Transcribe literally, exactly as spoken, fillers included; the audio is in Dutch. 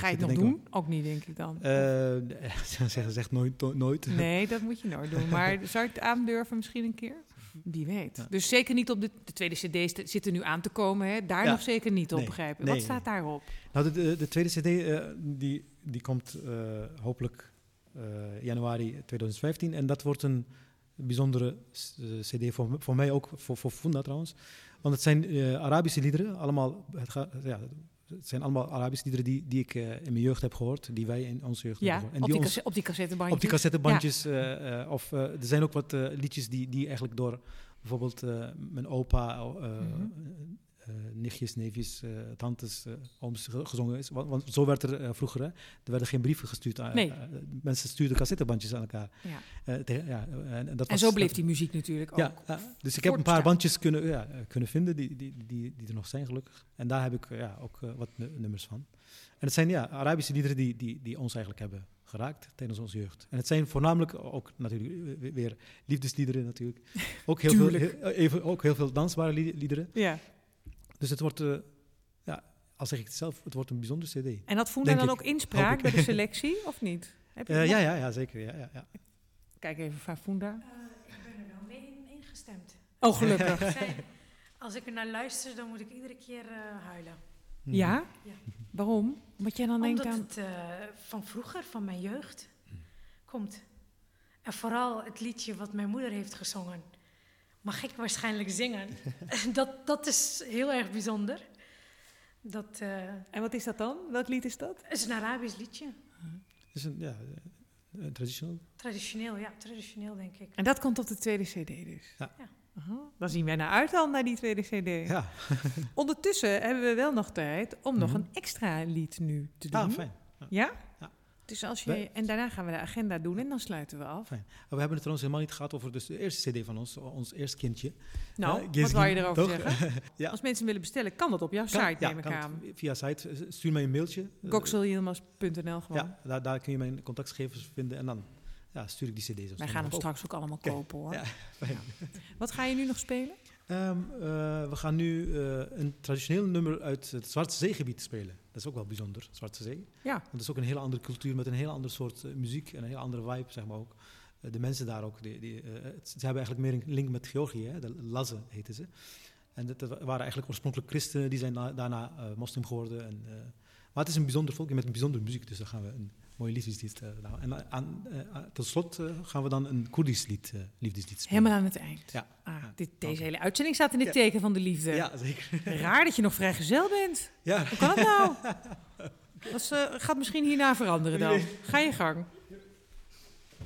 Ga je het nog doen? Ook niet, denk ik dan. Uh, zeggen zegt nooit, to- nooit. Nee, dat moet je nooit doen. Maar zou je het aandurven misschien een keer? Wie weet. Ja. Dus zeker niet op de, de tweede cd's zitten nu aan te komen. Hè? Daar ja. nog zeker niet op, nee, begrijpen. Nee, Wat staat nee. daarop? Nou, de, de, de tweede cd uh, die, die komt uh, hopelijk uh, januari twintig vijftien. En dat wordt een bijzondere cd voor, voor mij ook, voor, voor Funda trouwens. Want het zijn uh, Arabische liederen. Allemaal, het, ga, ja, het zijn allemaal Arabische liederen die, die ik uh, in mijn jeugd heb gehoord. Die wij in onze jeugd ja, hebben gehoord. En op, die ons, op die cassettebandjes. Op die cassettebandjes. Ja. Uh, uh, of uh, er zijn ook wat uh, liedjes die, die eigenlijk door bijvoorbeeld uh, mijn opa, uh, mm-hmm. uh, nichtjes, neefjes, uh, tantes, uh, ooms gezongen is. Want, want zo werd er uh, vroeger, hè, er werden geen brieven gestuurd. Uh, nee. uh, mensen stuurden cassettebandjes aan elkaar. Ja. Uh, te, ja, uh, en, dat en was, zo bleef die muziek natuurlijk ook. Ja, uh, dus ik heb een paar bandjes kunnen, ja, kunnen vinden die, die, die, die er nog zijn, gelukkig. En daar heb ik uh, ja, ook uh, wat nummers van. En het zijn ja, Arabische liederen die, die, die ons eigenlijk hebben geraakt tijdens onze jeugd. En het zijn voornamelijk ook natuurlijk weer liefdesliederen natuurlijk. Ook heel, veel, heel, even, ook heel veel dansbare liederen. Ja. Dus het wordt, uh, ja, al zeg ik het zelf, het wordt een bijzondere cd. En had Funda dan ik, ook inspraak bij de selectie, of niet? Heb je uh, ja, ja, ja, zeker. Ja, ja, ja. Kijk even van Funda. Uh, ik ben er wel mee in, ingestemd. Oh, gelukkig. Zij, als ik er naar luister, dan moet ik iedere keer uh, huilen. Ja? Ja? Waarom? Wat jij dan Omdat denkt aan... het uh, van vroeger, van mijn jeugd, komt. En vooral het liedje wat mijn moeder heeft gezongen. Mag ik waarschijnlijk zingen. dat, dat is heel erg bijzonder. Dat, uh, en wat is dat dan? Welk lied is dat? Het is een Arabisch liedje. Het is een, ja, uh, traditioneel. Traditioneel, ja. Traditioneel, denk ik. En dat komt op de tweede cd dus? Ja. ja. Aha, dan zien wij naar uit al naar die tweede cd. Ja. Ondertussen hebben we wel nog tijd om mm-hmm. nog een extra lied nu te doen. Ah, fijn. Ja? Ja? Ja. Dus als je, en daarna gaan we de agenda doen en dan sluiten we af. Fijn. We hebben het trouwens helemaal niet gehad over dus de eerste cd van ons, ons eerste kindje. Nou, uh, wat wou je erover toch? zeggen? Ja. Als mensen willen bestellen, kan dat op jouw kan, site, ja, neem ik aan. Via site, stuur mij een mailtje. goxelyilmaz punt n l gewoon. Ja, daar, daar kun je mijn contactgegevens vinden en dan ja, stuur ik die cd's. Wij gaan hem op. straks ook allemaal kopen, hoor. Ja, fijn. Wat ga je nu nog spelen? Um, uh, we gaan nu uh, een traditioneel nummer uit het Zwarte Zeegebied spelen. Dat is ook wel bijzonder, Zwarte Zee. Ja. Want dat is ook een hele andere cultuur met een heel ander soort uh, muziek en een heel andere vibe, zeg maar ook. Uh, de mensen daar ook, die, die, uh, het, ze hebben eigenlijk meer een link met Georgië, hè? De Lazen heten ze. En dat, dat waren eigenlijk oorspronkelijk christenen, die zijn na, daarna uh, moslim geworden. En, uh, maar het is een bijzonder volk met een bijzondere muziek, dus daar gaan we een mooie liefdeslied. Uh, nou. En aan, uh, tot slot uh, gaan we dan een Koerdisch lied, uh, liefdeslied spelen. Helemaal aan het eind. Ja. Ah, ja. Dit, deze okay. hele uitzending staat in het ja. teken van de liefde. Ja, zeker. Raar dat je nog vrijgezel bent. Ja. Hoe kan dat nou? Dat uh, gaat misschien hierna veranderen dan. Ga je gang.